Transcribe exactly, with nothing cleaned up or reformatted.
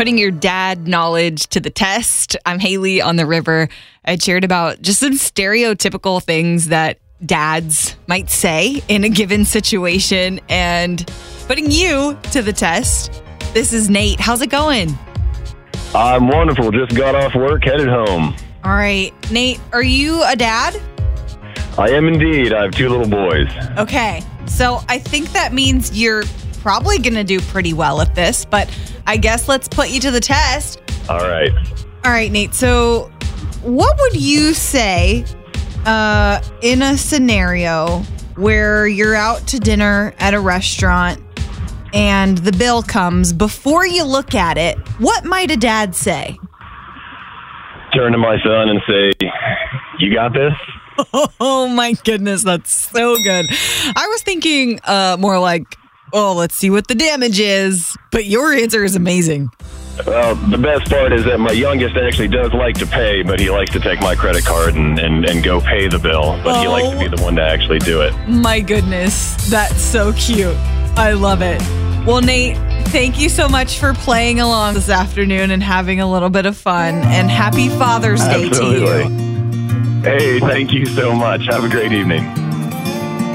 putting your dad knowledge to the test. I'm Haley on the River. I shared about just some stereotypical things that dads might say in a given situation and putting you to the test. This is Nate. How's it going? I'm wonderful. Just got off work, headed home. All right. Nate, are you a dad? I am indeed. I have two little boys. Okay. So I think that means you're probably going to do pretty well at this, but I guess let's put you to the test. All right. All right, Nate. So what would you say uh, in a scenario where you're out to dinner at a restaurant and the bill comes before you look at it? What might a dad say? Turn to my son and say, "You got this?" Oh my goodness, that's so good. I was thinking uh, more like, oh, let's see what the damage is. But your answer is amazing. Well, the best part is that my youngest actually does like to pay, but he likes to take my credit card and, and, and go pay the bill. But oh, he likes to be the one to actually do it. My goodness, that's so cute. I love it. Well, Nate, thank you so much for playing along this afternoon and having a little bit of fun. And happy Father's Day Absolutely. to you. Hey, thank you so much. Have a great evening.